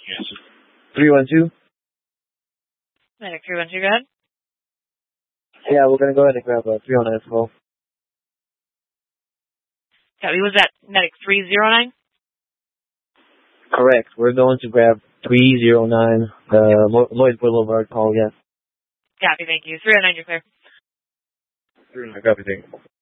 Yes. 312? Medic 312, go ahead. Yeah, we're going to go ahead and grab a 309 as well. Copy. Was that Medic 309? Correct. We're going to grab 309, Lloyd Boulevard call, yes. Copy, thank you. 309, you're clear. 309, copy, thank you.